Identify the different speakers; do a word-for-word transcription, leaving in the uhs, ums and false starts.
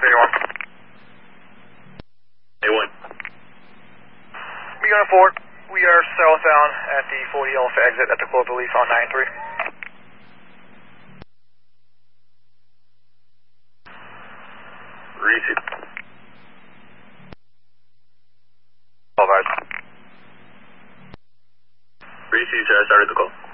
Speaker 1: anyone.
Speaker 2: A one.
Speaker 1: We got a four. We are southbound at the forty Alpha exit at the Cloverleaf on nine three.
Speaker 2: Receive.
Speaker 1: All guys.
Speaker 2: Receive, sir. I started the call.